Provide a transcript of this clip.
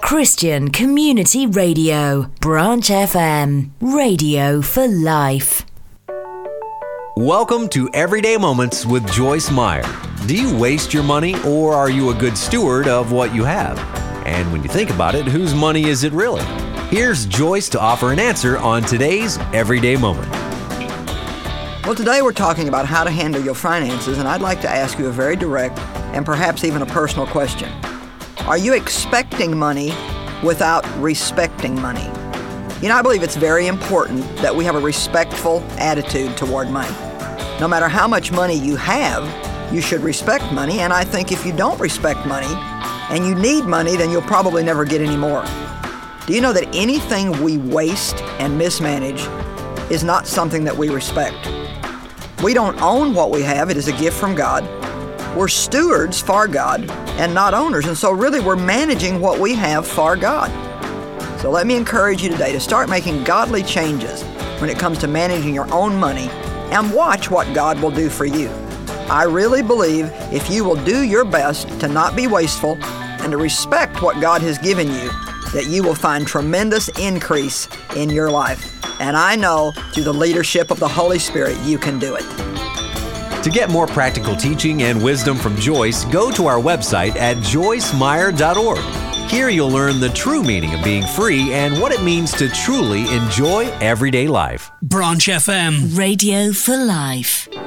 Christian Community Radio, Branch FM, radio for life. Welcome to Everyday Moments with Joyce Meyer. Do you waste your money, or are you a good steward of what you have? And when you think about it, whose money is it really? Here's Joyce to offer an answer on today's Everyday Moment. Well, today we're talking about how to handle your finances, and I'd like to ask you a very direct and perhaps even a personal question. Are you expecting money without respecting money? You know, I believe it's very important that we have a respectful attitude toward money. No matter how much money you have, you should respect money, and I think if you don't respect money and you need money, then you'll probably never get any more. Do you know that anything we waste and mismanage is not something that we respect? We don't own what we have. It is a gift from God. We're stewards for God and not owners, and so really we're managing what we have for God. So let me encourage you today to start making godly changes when it comes to managing your own money, and watch what God will do for you. I really believe if you will do your best to not be wasteful and to respect what God has given you, that you will find tremendous increase in your life. And I know through the leadership of the Holy Spirit, you can do it. To get more practical teaching and wisdom from Joyce, go to our website at joycemeyer.org. Here you'll learn the true meaning of being free and what it means to truly enjoy everyday life. Branch FM, radio for life.